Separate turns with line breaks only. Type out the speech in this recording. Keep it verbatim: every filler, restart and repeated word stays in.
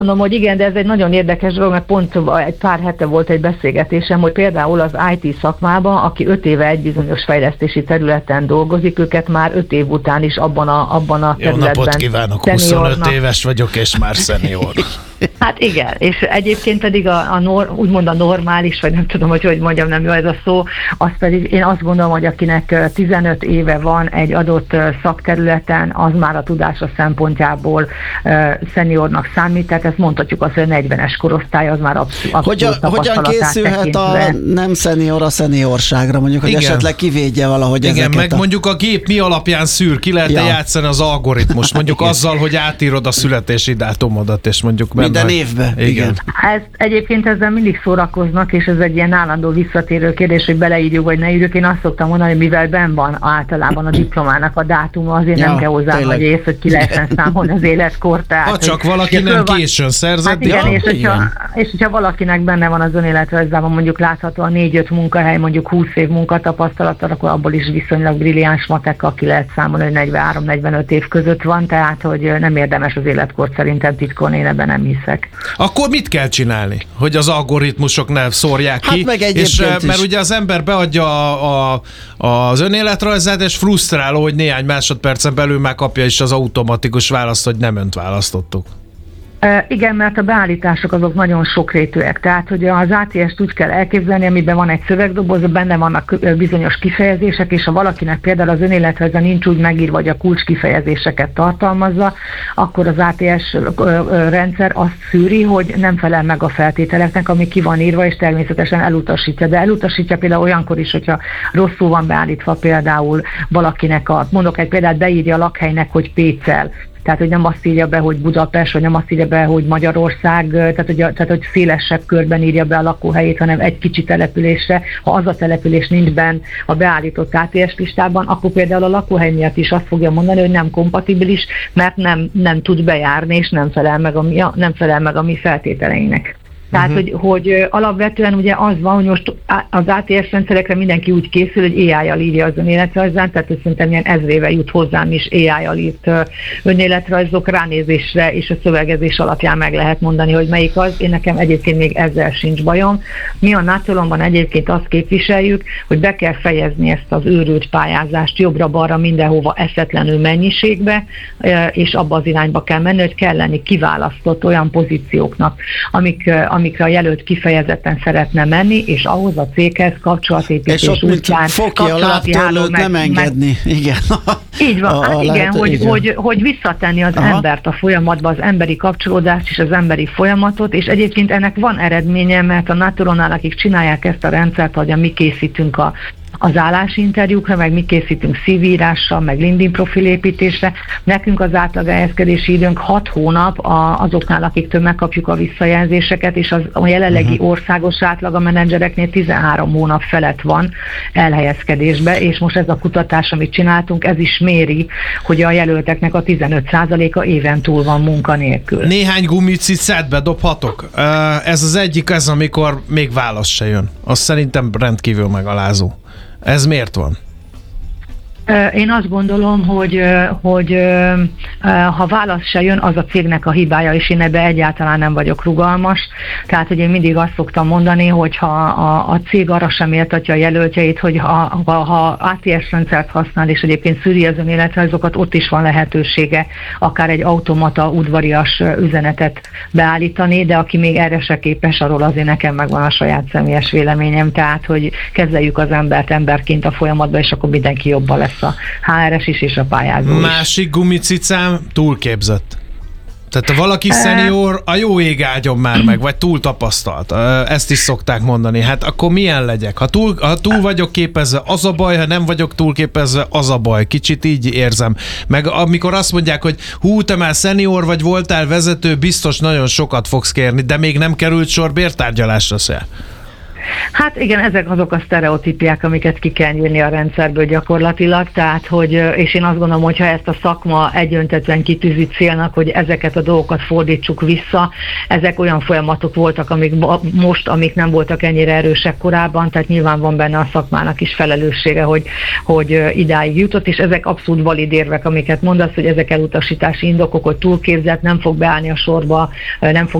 Mondom, hogy igen, de ez egy nagyon érdekes dolog, mert pont egy pár hete volt egy beszélgetésem, hogy például az i té szakmában, aki öt éve egy bizonyos fejlesztési területen dolgozik, őket már öt év után is abban a, abban a területben.
Jó napot kívánok, huszonöt éves vagyok, és már szenior.
Hát igen, és egyébként pedig a, a nor, úgymond a normális, vagy nem tudom, hogy hogy mondjam, nem jó ez a szó, az pedig én azt gondolom, hogy akinek tizenöt éve van egy adott szakterületen, az már a tudása szempontjából uh, szeniornak számít, tehát ezt mondhatjuk azt, hogy a negyvenes korosztály az már abszolút
Hogyan, hogyan készülhet tekintve. A nem szenior a szeniorságra, mondjuk, hogy igen. esetleg kivédje valahogy
igen,
ezeket
meg
a...
mondjuk a gép mi alapján szűr, ki lehet ja. játszani az algoritmus, mondjuk azzal, hogy átírod a születési dátumodat, és mondjuk
minden évben.
Igen. igen.
Ezt, egyébként ezzel mindig szórakoznak, és ez egy ilyen állandó visszatérő kérdés, hogy beleírjuk, vagy ne írjuk. Én azt szoktam mondani, hogy mivel benn van általában a diplomának a dátuma, azért ja, nem kell hozzá nagy ész, hogy ki lehessen számolni az életkort. Tehát,
ha csak valaki nem van, későn szerzett.
Hát igen, ja, és, igen. Hogyha, és hogyha valakinek benne van az önéletrajzában mondjuk láthatóan négy-öt munkahely, mondjuk húsz év munkatapasztalat, akkor abból is viszonylag brilliáns matek, aki lehet számolni, hogy negyvenhárom-negyvenöt év között van, tehát hogy nem érdemes az életkort szerintem titkolni, én ebben nem hiszek.
Akkor mit kell csinálni, hogy az algoritmusok ne szórják ki?
Hát meg
és,
mert
is. Ugye az ember beadja a, a, az önéletrajzát, és frusztráló, hogy néhány másodpercen belül megkapja is az automatikus választ, hogy nem önt választottuk.
Uh, igen, mert a beállítások azok nagyon sokrétűek. Tehát, hogy az á té est úgy kell elképzelni, amiben van egy szövegdoboz, benne vannak bizonyos kifejezések, és ha valakinek például az önéletrajza nincs úgy megírva, vagy a kulcs kifejezéseket tartalmazza, akkor az á té es rendszer azt szűri, hogy nem felel meg a feltételeknek, ami ki van írva, és természetesen elutasítja. De elutasítja például olyankor is, hogyha rosszul van beállítva például valakinek a, mondok egy példát, beírja a lakhelynek, hogy Pécel. Tehát, hogy nem azt írja be, hogy Budapest, vagy nem azt írja be, hogy Magyarország, tehát hogy, tehát, hogy szélesebb körben írja be a lakóhelyét, hanem egy kicsi településre. Ha az a település nincs benne a beállított á té es listában, akkor például a lakóhely miatt is azt fogja mondani, hogy nem kompatibilis, mert nem, nem tud bejárni, és nem felel meg a mi, nem felel meg a mi feltételeinek. Tehát, uh-huh. hogy, hogy alapvetően ugye az van, hogy most az á té es rendszerekre mindenki úgy készül, hogy á í-jal írja az önéletrajzát, tehát szerintem ilyen ezrével jut hozzám is á í-jal írt önéletrajzok, ránézésre és a szövegezés alapján meg lehet mondani, hogy melyik az. Én nekem egyébként még ezzel sincs bajom. Mi a Naturalonban egyébként azt képviseljük, hogy be kell fejezni ezt az őrült pályázást jobbra-balra mindenhova eszetlenül mennyiségbe, és abba az irányba kell menni, hogy kell lenni kiválasztott olyan pozícióknak, amik amikre a jelölt kifejezetten szeretne menni, és ahhoz a céghez kapcsolatépítés útján
kapcsolati háló nem engedni. Meg, igen.
Így van, a, hát a igen, lehet, hogy, igen. Hogy, hogy visszatenni az Aha. embert a folyamatba, az emberi kapcsolódást és az emberi folyamatot, és egyébként ennek van eredménye, mert a Naturalnál, akik csinálják ezt a rendszert, hogy mi készítünk a az állásinterjúkra, meg mi készítünk cé vé-írásra, meg LinkedIn profilépítésre. Nekünk az átlag elhelyezkedési időnk hat hónap azoknál, akiktől megkapjuk a visszajelzéseket, és az a jelenlegi uh-huh. országos átlag a menedzsereknél tizenhárom hónap felett van elhelyezkedésbe, és most ez a kutatás, amit csináltunk, ez is méri, hogy a jelölteknek a tizenöt százaléka éven túl van munkanélkül.
Néhány gumicicát bedobhatok? Ez az egyik, ez amikor még válasz se jön. Az szerintem rendkívül megalázó. Ez miért van?
Én azt gondolom, hogy, hogy ha válasz se jön, az a cégnek a hibája, és én ebbe egyáltalán nem vagyok rugalmas. Tehát, hogy én mindig azt szoktam mondani, hogy ha a, a cég arra sem méltatja a jelöltjeit, hogy ha, ha, ha á té es rendszert használ, és egyébként szűri az önéletrajzokat, ott is van lehetősége akár egy automata udvarias üzenetet beállítani, de aki még erre se képes, arról azért nekem megvan a saját személyes véleményem. Tehát, hogy kezeljük az embert emberként a folyamatban, és akkor mindenki jobban lesz a há er es is és a pályázó is.
Másik gumicicám túlképzett. Tehát ha valaki e... szenior, a jó ég áldjon már meg, vagy túl tapasztalt. Ezt is szokták mondani. Hát akkor milyen legyek? Ha túl, ha túl vagyok képezve, az a baj, ha nem vagyok túl képezve, az a baj. Kicsit így érzem. Meg amikor azt mondják, hogy hú, te már szenior vagy, voltál vezető, biztos nagyon sokat fogsz kérni, de még nem került sor bértárgyalásra se.
Hát igen, ezek azok a sztereotípiák, amiket ki kell nyírni a rendszerből gyakorlatilag, tehát hogy, és én azt gondolom, hogy ha ezt a szakma egyöntetően kitűzi célnak, hogy ezeket a dolgokat fordítsuk vissza, ezek olyan folyamatok voltak, amik most, amik nem voltak ennyire erősek korábban, tehát nyilván van benne a szakmának is felelőssége, hogy, hogy idáig jutott, és ezek abszolút valid érvek, amiket mondasz, hogy ezek elutasítási indokok, hogy túlképzett, nem fog beállni a sorba, nem fog